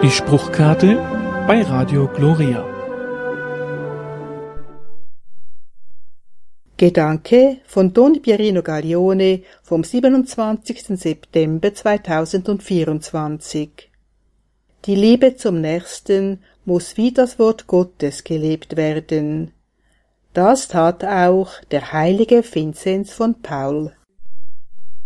Die Spruchkarte bei Radio Gloria. Gedanke von Don Pierino Gaglione vom 27. September 2024. Die Liebe zum Nächsten muss wie das Wort Gottes gelebt werden. Das tat auch der heilige Vinzenz von Paul.